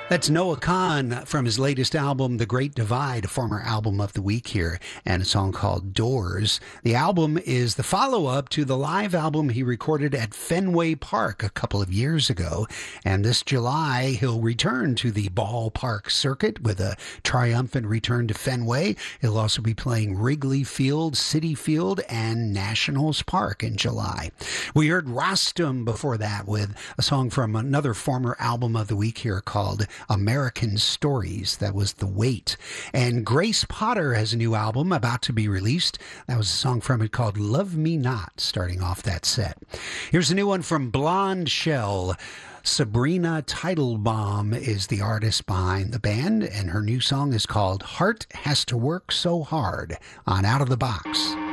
That's Noah Kahn from his latest album, The Great Divide, a former album of the week here, and a song called Doors. The album is the follow-up to the live album he recorded at Fenway Park a couple of years ago. And this July, he'll return to the ballpark circuit with a triumphant return to Fenway. He'll also be playing Wrigley Field, Citi Field, and Nationals Park in July. We heard Rostam before that with a song from another former album of the week here called American Stories. That was The Weight. And Grace Potter has a new album about to be released. That was a song from it called Love Me Not, starting off that set. Here's a new one from Blonde Shell. Sabrina Teitelbaum is the artist behind the band, and her new song is called Heart Has to Work So Hard on Out of the Box.